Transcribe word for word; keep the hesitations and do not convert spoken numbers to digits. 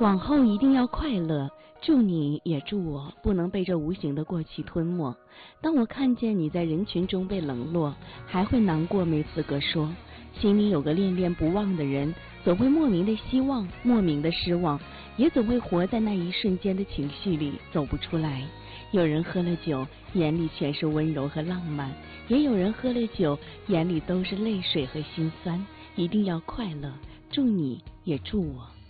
往后一定要快乐，祝你也祝我不能被这无形的过去吞没。当我看见你在人群中被冷落，还会难过没资格说。心里有个恋恋不忘的人，总会莫名的希望，莫名的失望，也总会活在那一瞬间的情绪里走不出来。有人喝了酒，眼里全是温柔和浪漫，也有人喝了酒，眼里都是泪水和心酸。一定要快乐，祝你也祝我。